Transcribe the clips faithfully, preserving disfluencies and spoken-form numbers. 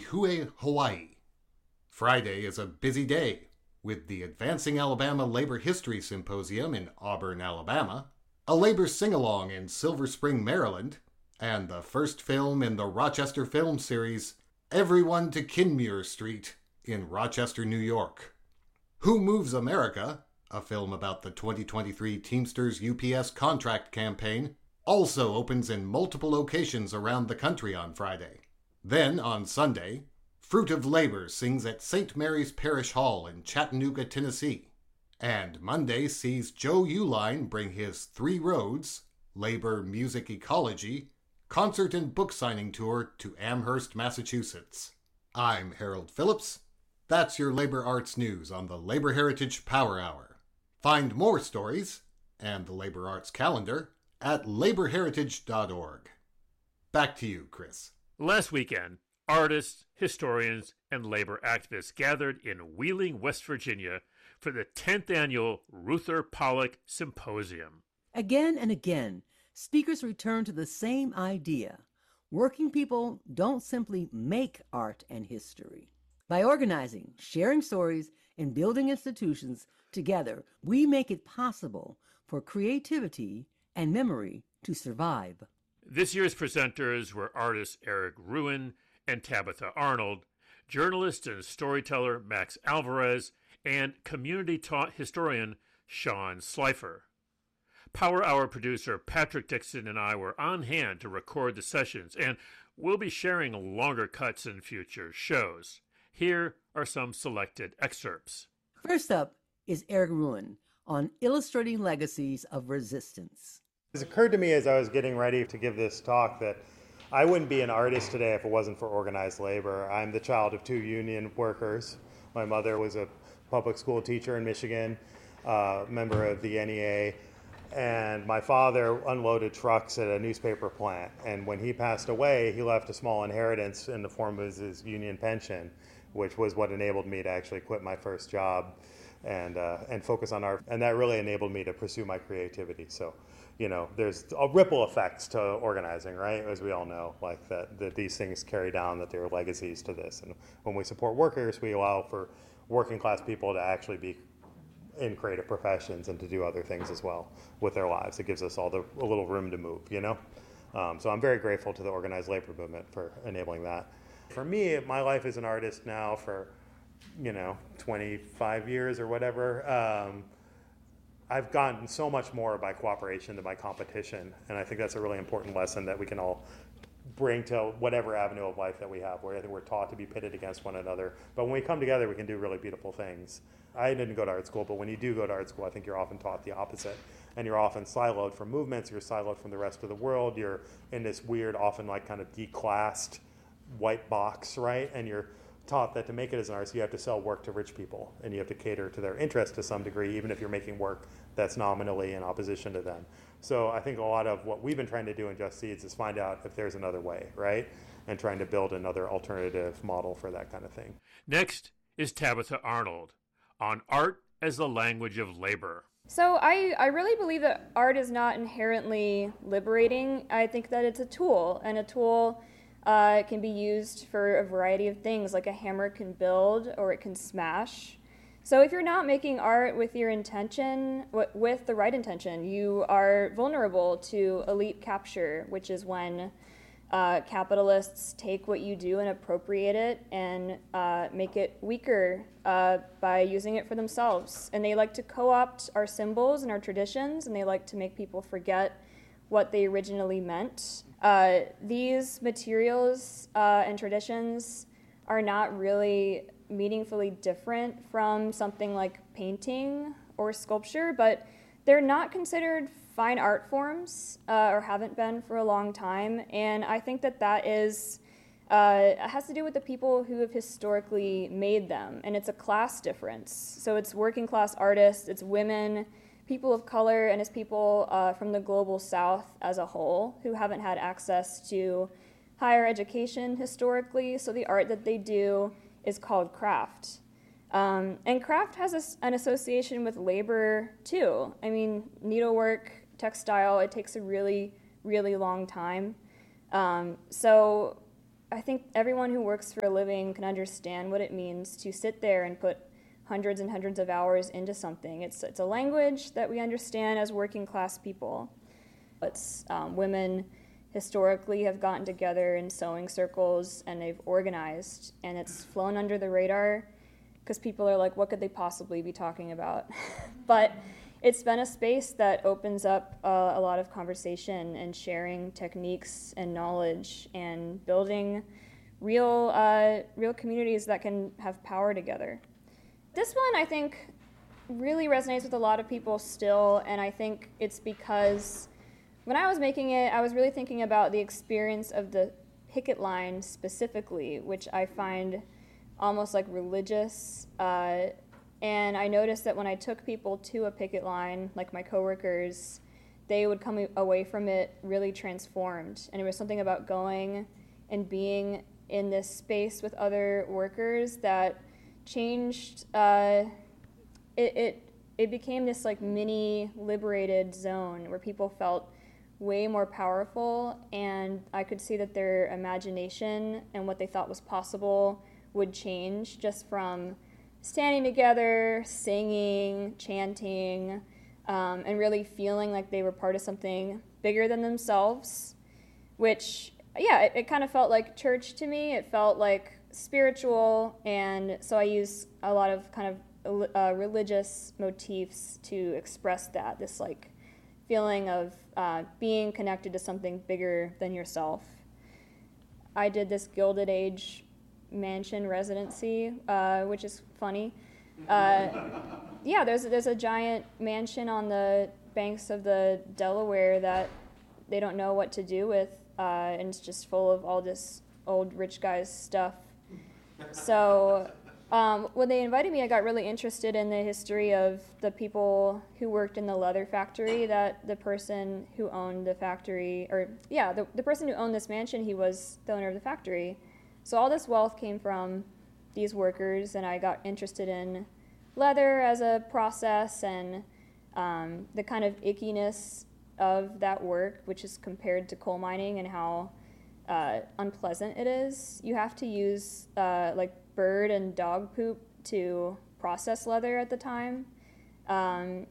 Lihue, Hawaii. Friday is a busy day with the Advancing Alabama Labor History Symposium in Auburn, Alabama, a labor sing-along in Silver Spring, Maryland, and the first film in the Rochester film series, Everyone to Kinmuir Street in Rochester, New York. Who Moves America, a film about the twenty twenty-three Teamsters U P S contract campaign, also opens in multiple locations around the country on Friday. Then, on Sunday, Fruit of Labor sings at Saint Mary's Parish Hall in Chattanooga, Tennessee. And Monday sees Joe Uline bring his Three Roads, Labor Music Ecology, concert and book signing tour to Amherst, Massachusetts. I'm Harold Phillips. That's your labor arts news on the Labor Heritage Power Hour. Find more stories and the labor arts calendar at labor heritage dot org. Back to you, Chris. Last weekend, artists, historians, and labor activists gathered in Wheeling, West Virginia for the tenth annual Reuther Pollock Symposium. Again and again, speakers return to the same idea. Working people don't simply make art and history. By organizing, sharing stories, and building institutions together, we make it possible for creativity and memory to survive. This year's presenters were artists Eric Ruin and Tabitha Arnold, journalist and storyteller Max Alvarez, and community-taught historian Sean Slifer. Power Hour producer Patrick Dixon and I were on hand to record the sessions, and we'll be sharing longer cuts in future shows. Here are some selected excerpts. First up is Eric Ruin on illustrating legacies of resistance. It occurred to me as I was getting ready to give this talk that I wouldn't be an artist today if it wasn't for organized labor. I'm the child of two union workers. My mother was a public school teacher in Michigan, uh, member of the N E A, and my father unloaded trucks at a newspaper plant. And when he passed away, he left a small inheritance in the form of his union pension, which was what enabled me to actually quit my first job and uh, and focus on art. And that really enabled me to pursue my creativity. So, you know, there's a ripple effects to organizing, right? As we all know, like that, that these things carry down, that there are legacies to this. And when we support workers, we allow for working class people to actually be in creative professions and to do other things as well with their lives. It gives us all the, a little room to move, you know? Um, so I'm very grateful to the organized labor movement for enabling that. For me, my life as an artist now for, you know, twenty-five years or whatever, um, I've gotten so much more by cooperation than by competition. And I think that's a really important lesson that we can all bring to whatever avenue of life that we have, where I think we're taught to be pitted against one another. But when we come together, we can do really beautiful things. I didn't go to art school, but when you do go to art school, I think you're often taught the opposite. And you're often siloed from movements, you're siloed from the rest of the world, you're in this weird, often like kind of declassed white box, right? And you're taught that to make it as an artist, you have to sell work to rich people, and you have to cater to their interests to some degree, even if you're making work that's nominally in opposition to them. So I think a lot of what we've been trying to do in Just Seeds is find out if there's another way, right? And trying to build another alternative model for that kind of thing. Next is Tabitha Arnold on art as the language of labor. So I, I really believe that art is not inherently liberating. I think that it's a tool, and a tool uh, can be used for a variety of things, like a hammer can build or it can smash. So if you're not making art with your intention, with the right intention, you are vulnerable to elite capture, which is when uh, capitalists take what you do and appropriate it and uh, make it weaker uh, by using it for themselves. And they like to co-opt our symbols and our traditions, and they like to make people forget what they originally meant. Uh, these materials uh, and traditions are not really meaningfully different from something like painting or sculpture, but they're not considered fine art forms uh, or haven't been for a long time. And I think that that is uh, has to do with the people who have historically made them, and it's a class difference. So it's working class artists, it's women, people of color, and it's people uh, from the global South as a whole who haven't had access to higher education historically. So the art that they do is called craft. Um, and craft has a, an association with labor too. I mean, needlework, textile, it takes a really, really long time. Um, so I think everyone who works for a living can understand what it means to sit there and put hundreds and hundreds of hours into something. It's it's a language that we understand as working class people. It's um, women historically have gotten together in sewing circles and they've organized, and it's flown under the radar because people are like, what could they possibly be talking about? But it's been a space that opens up uh, a lot of conversation and sharing techniques and knowledge and building real uh, real communities that can have power together. This one, I think, really resonates with a lot of people still, and I think it's because when I was making it, I was really thinking about the experience of the picket line specifically, which I find almost like religious. Uh, and I noticed that when I took people to a picket line, like my coworkers, they would come away from it really transformed. And it was something about going and being in this space with other workers that changed. Uh, it, it it became this like mini liberated zone where people felt way more powerful, and I could see that their imagination and what they thought was possible would change just from standing together, singing, chanting, um, and really feeling like they were part of something bigger than themselves, which, yeah, it, it kind of felt like church to me. It felt like spiritual, and so I use a lot of kind of uh, religious motifs to express that, this like feeling of uh, being connected to something bigger than yourself. I did this Gilded Age mansion residency, uh, which is funny. Uh, yeah, there's there's a giant mansion on the banks of the Delaware that they don't know what to do with, uh, and it's just full of all this old rich guy's stuff. So um, when they invited me, I got really interested in the history of the people who worked in the leather factory, that the person who owned the factory, or yeah, the, the person who owned this mansion, he was the owner of the factory. So all this wealth came from these workers, and I got interested in leather as a process and um, the kind of ickiness of that work, which is compared to coal mining and how uh, unpleasant it is. You have to use uh, like bird and dog poop to process leather at the time, um,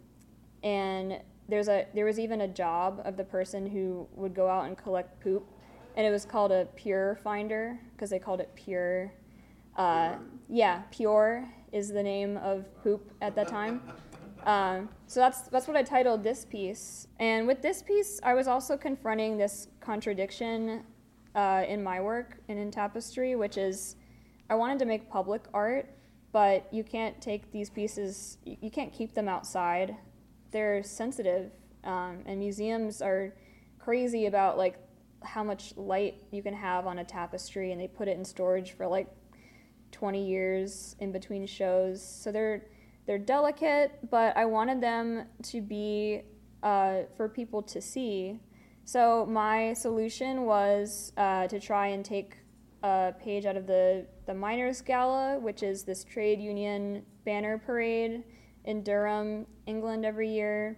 and there's a there was even a job of the person who would go out and collect poop, and it was called a pure finder because they called it pure. Uh, yeah, pure is the name of poop at that time. Um, so that's that's what I titled this piece. And with this piece, I was also confronting this contradiction uh, in my work and in tapestry, which is I wanted to make public art, but you can't take these pieces, you can't keep them outside. They're sensitive, um, and museums are crazy about like how much light you can have on a tapestry, and they put it in storage for like twenty years in between shows. So they're they're delicate, but I wanted them to be uh, for people to see. So my solution was uh, to try and take a page out of the, the Miners' Gala, which is this trade union banner parade in Durham, England every year.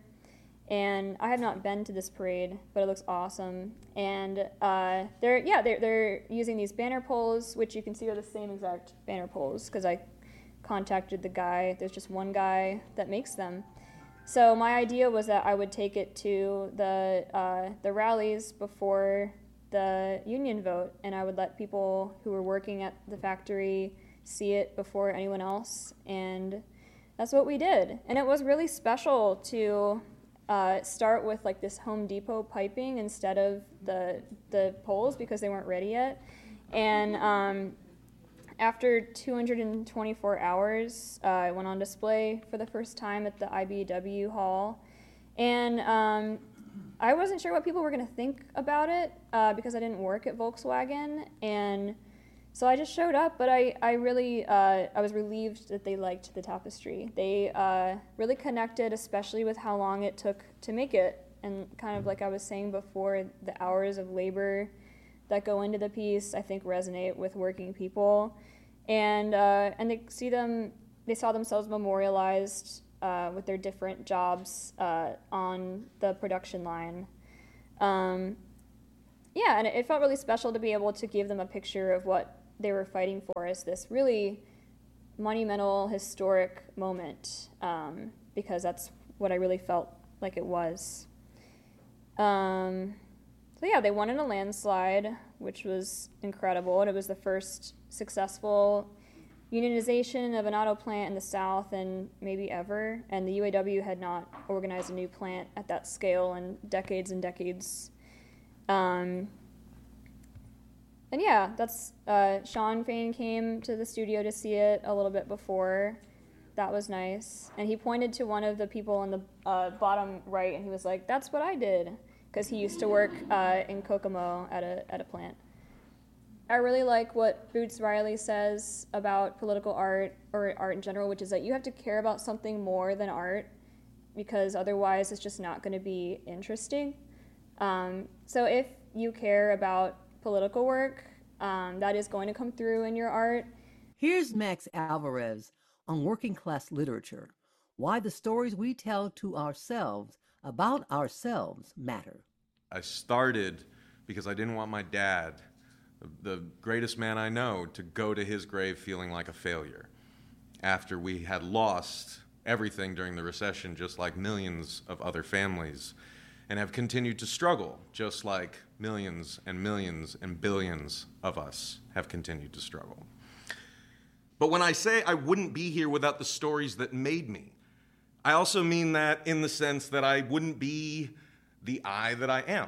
And I have not been to this parade, but it looks awesome. And uh, they're yeah they're they're using these banner poles, which you can see are the same exact banner poles because I contacted the guy. There's just one guy that makes them. So my idea was that I would take it to the uh, the rallies before the union vote, and I would let people who were working at the factory see it before anyone else, and that's what we did. And it was really special to uh, start with like this Home Depot piping instead of the the poles because they weren't ready yet. And um, after two hundred twenty-four hours, uh, I went on display for the first time at the I B W hall, and um, I wasn't sure what people were going to think about it uh, because I didn't work at Volkswagen, and so I just showed up. But I, I really, uh, I was relieved that they liked the tapestry. They uh, really connected, especially with how long it took to make it, and kind of like I was saying before, the hours of labor that go into the piece, I think, resonate with working people, and uh, and they see them, they saw themselves memorialized Uh, with their different jobs uh, on the production line. Um, yeah, and it felt really special to be able to give them a picture of what they were fighting for as this really monumental, historic moment, um, because that's what I really felt like it was. Um, so yeah, they won in a landslide, which was incredible. And it was the first successful unionization of an auto plant in the South and maybe ever. And the U A W had not organized a new plant at that scale in decades and decades. Um, and yeah, that's uh, Shawn Fain came to the studio to see it a little bit before. That was nice. And he pointed to one of the people in the uh, bottom right, and he was like, that's what I did, because he used to work uh, in Kokomo at a at a plant. I really like what Boots Riley says about political art, or art in general, which is that you have to care about something more than art, because otherwise it's just not going to be interesting. Um, so if you care about political work, um, that is going to come through in your art. Here's Max Alvarez on working class literature, why the stories we tell to ourselves about ourselves matter. I started because I didn't want my dad, the greatest man I know, to go to his grave feeling like a failure after we had lost everything during the recession, just like millions of other families, and have continued to struggle, just like millions and millions and billions of us have continued to struggle. But when I say I wouldn't be here without the stories that made me, I also mean that in the sense that I wouldn't be the I that I am.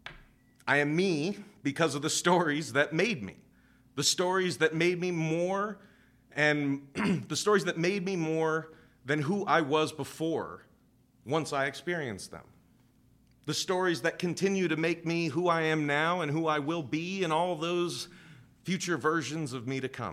I am me because of the stories that made me. The stories that made me more, and the stories that made me more than who I was before, once I experienced them. The stories that continue to make me who I am now and who I will be and all those future versions of me to come.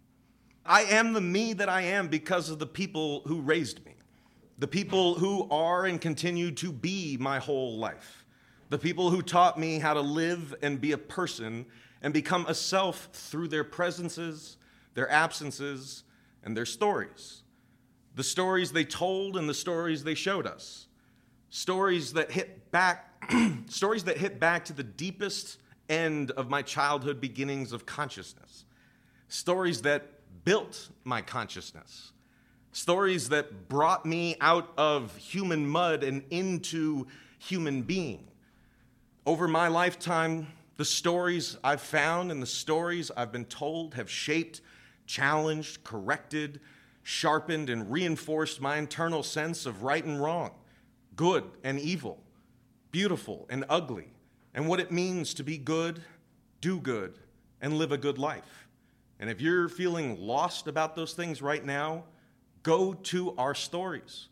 I am the me that I am because of the people who raised me, the people who are and continue to be my whole life, the people who taught me how to live and be a person and become a self through their presences, their absences, and their stories. The stories they told and the stories they showed us. Stories that hit back, stories that hit back to the deepest end of my childhood beginnings of consciousness. Stories that built my consciousness. Stories that brought me out of human mud and into human being. Over my lifetime, the stories I've found and the stories I've been told have shaped, challenged, corrected, sharpened, and reinforced my internal sense of right and wrong, good and evil, beautiful and ugly, and what it means to be good, do good, and live a good life. And if you're feeling lost about those things right now, go to our stories.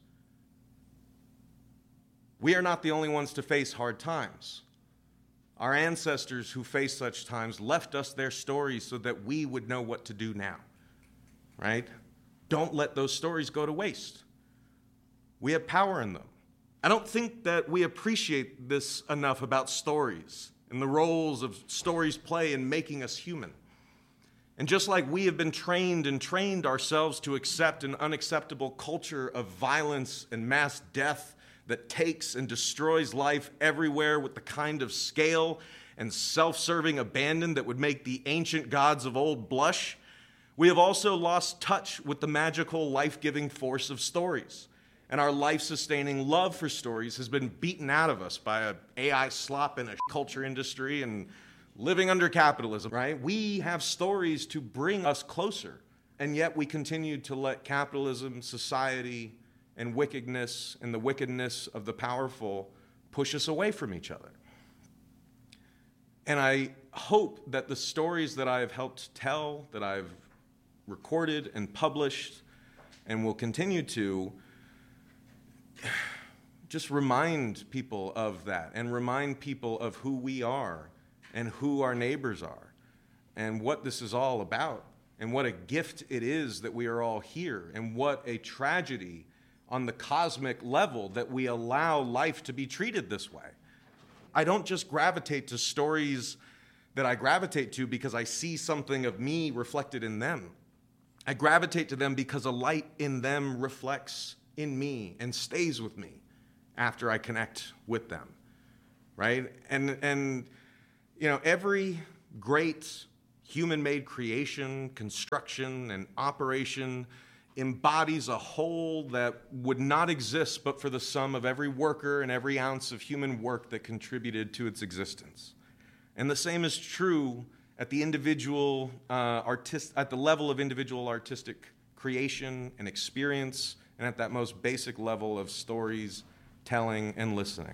We are not the only ones to face hard times. Our ancestors who faced such times left us their stories so that we would know what to do now, right? Don't let those stories go to waste. We have power in them. I don't think that we appreciate this enough about stories and the roles of stories play in making us human. And just like we have been trained and trained ourselves to accept an unacceptable culture of violence and mass death that takes and destroys life everywhere with the kind of scale and self-serving abandon that would make the ancient gods of old blush, we have also lost touch with the magical, life-giving force of stories. And our life-sustaining love for stories has been beaten out of us by an A I slop in a culture industry and living under capitalism, right? We have stories to bring us closer, and yet we continue to let capitalism, society, and wickedness and the wickedness of the powerful push us away from each other. And I hope that the stories that I have helped tell, that I've recorded and published, and will continue to, just remind people of that and remind people of who we are and who our neighbors are and what this is all about and what a gift it is that we are all here and what a tragedy on the cosmic level that we allow life to be treated this way. I don't just gravitate to stories that I gravitate to because I see something of me reflected in them. I gravitate to them because a light in them reflects in me and stays with me after I connect with them, right? And and You know, every great human-made creation, construction, and operation embodies a whole that would not exist but for the sum of every worker and every ounce of human work that contributed to its existence. And the same is true at the individual uh, artist, at the level of individual artistic creation and experience, and at that most basic level of stories, telling, and listening.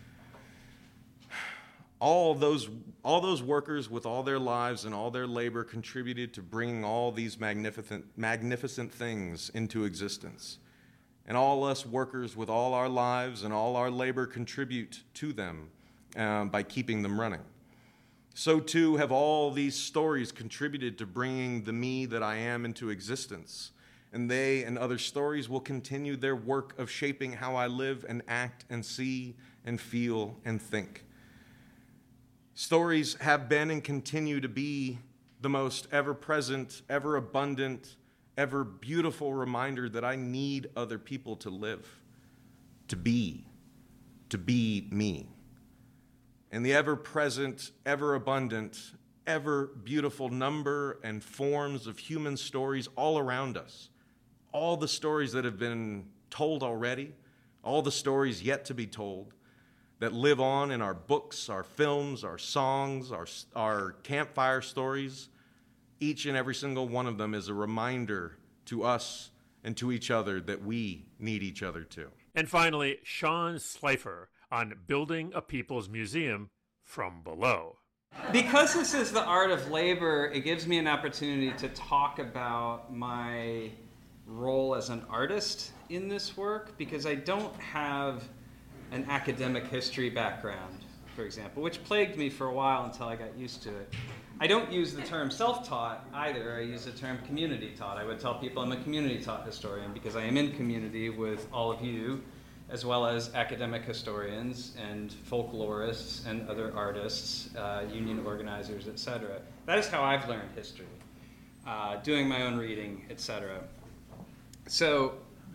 All those, all those workers with all their lives and all their labor contributed to bringing all these magnificent, magnificent things into existence. And all us workers with all our lives and all our labor contribute to them um, by keeping them running. So too have all these stories contributed to bringing the me that I am into existence. And they and other stories will continue their work of shaping how I live and act and see and feel and think. Stories have been and continue to be the most ever-present, ever-abundant, ever-beautiful reminder that I need other people to live, to be, to be me. And the ever-present, ever-abundant, ever-beautiful number and forms of human stories all around us, all the stories that have been told already, all the stories yet to be told, that live on in our books, our films, our songs, our, our campfire stories. Each and every single one of them is a reminder to us and to each other that we need each other too. And finally, Sean Slifer on building a people's museum from below. Because this is the art of labor, it gives me an opportunity to talk about my role as an artist in this work, because I don't have an academic history background, for example, which plagued me for a while until I got used to it. I don't use the term self-taught either. I use the term community-taught. I would tell people I'm a community-taught historian because I am in community with all of you, as well as academic historians and folklorists and other artists, uh, union organizers, et cetera. That is how I've learned history, uh, doing my own reading, et cetera. So,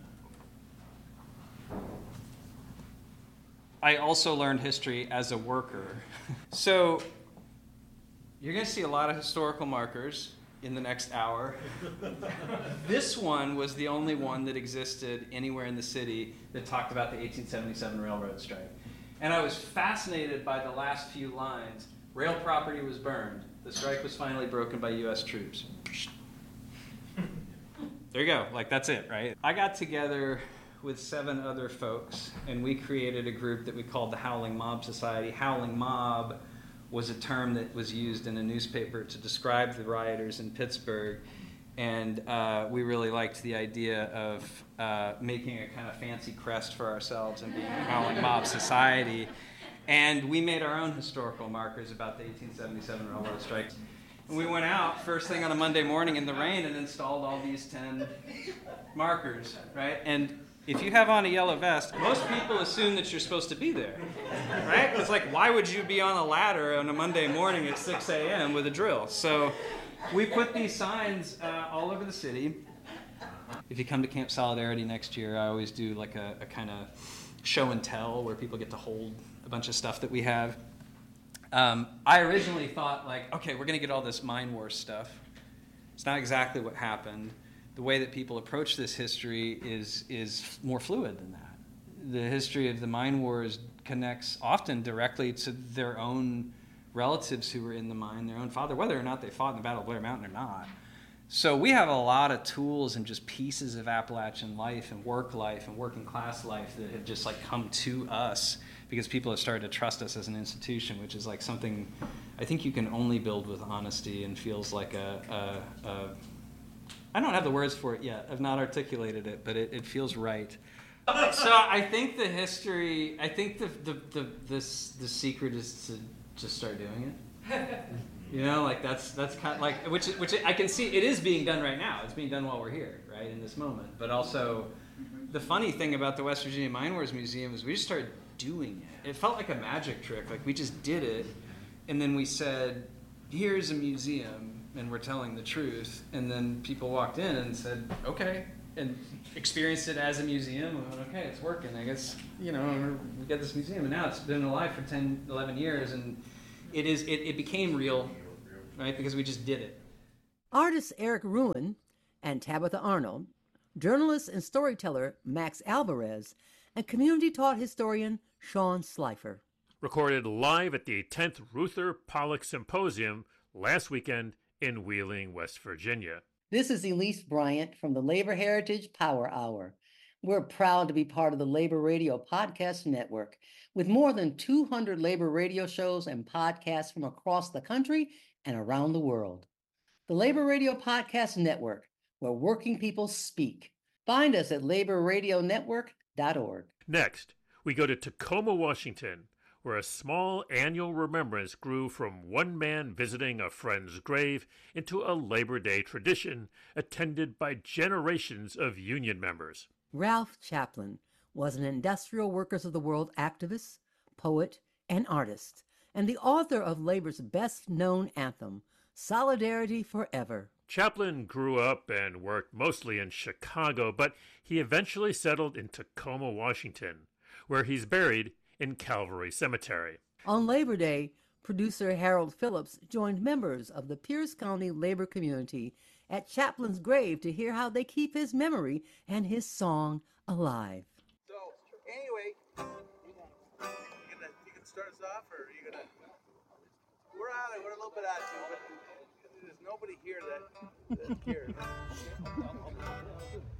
I also learned history as a worker. So you're going to see a lot of historical markers in the next hour. This one was the only one that existed anywhere in the city that talked about the eighteen seventy-seven railroad strike. And I was fascinated by the last few lines. Rail property was burned. The strike was finally broken by U S troops. There you go. Like, that's it, right? I got together with seven other folks, and we created a group that we called the Howling Mob Society. Howling Mob was a term that was used in a newspaper to describe the rioters in Pittsburgh, and uh, we really liked the idea of uh, making a kind of fancy crest for ourselves and being a Howling Mob Society. And we made our own historical markers about the eighteen seventy-seven railroad strikes. And we went out first thing on a Monday morning in the rain and installed all these ten markers, right? And if you have on a yellow vest, most people assume that you're supposed to be there, right? It's like, why would you be on a ladder on a Monday morning at six a.m. with a drill? So we put these signs uh, all over the city. If you come to Camp Solidarity next year, I always do like a, a kind of show and tell where people get to hold a bunch of stuff that we have. Um, I originally thought, like, okay, we're going to get all this mine war stuff. It's not exactly what happened. The way that people approach this history is is more fluid than that. The history of the mine wars connects often directly to their own relatives who were in the mine, their own father, whether or not they fought in the Battle of Blair Mountain or not. So we have a lot of tools and just pieces of Appalachian life and work life and working class life that have just like come to us because people have started to trust us as an institution, which is like something I think you can only build with honesty and feels like a, a, a I don't have the words for it yet. I've not articulated it, but it, it feels right. So I think the history, I think the the the this the secret is to just start doing it. You know, like that's that's kind of like which which I can see it is being done right now. It's being done while we're here, right, in this moment. But also, the funny thing about the West Virginia Mine Wars Museum is we just started doing it. It felt like a magic trick. Like we just did it, and then we said, "Here's a museum." And we're telling the truth, and then people walked in and said, okay, and experienced it as a museum, and went, okay, it's working, I guess, you know, we got this museum, and now it's been alive for ten, eleven years, and it is it, it became real, right? Because we just did it. Artist Eric Ruin and Tabitha Arnold, journalist and storyteller Max Alvarez, and community-taught historian Sean Slifer. Recorded live at the tenth Ruther Pollock Symposium last weekend in Wheeling, West Virginia. This is Elise Bryant from the Labor Heritage Power Hour. We're proud to be part of the Labor Radio Podcast Network, with more than two hundred labor radio shows and podcasts from across the country and around the world. The Labor Radio Podcast Network, where working people speak. Find us at labor radio network dot org. Next, we go to Tacoma, Washington, where a small annual remembrance grew from one man visiting a friend's grave into a Labor Day tradition attended by generations of union members. Ralph Chaplin was an Industrial Workers of the World activist, poet, and artist, and the author of Labor's best-known anthem, Solidarity Forever. Chaplin grew up and worked mostly in Chicago, but he eventually settled in Tacoma, Washington, where he's buried in Calvary Cemetery. On Labor Day, producer Harold Phillips joined members of the Pierce County labor community at Chaplin's grave to hear how they keep his memory and his song alive. So, anyway, you gonna, you can start us off, or are you gonna? We're on it. We're a little bit on too, but there's nobody here that, that cares.